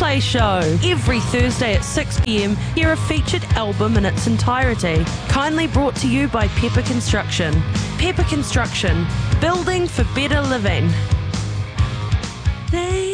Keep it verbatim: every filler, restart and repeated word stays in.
Replay Show. Every Thursday at six p m, hear a featured album in its entirety. Kindly brought to you by Pepper Construction. Pepper Construction, building for better living. They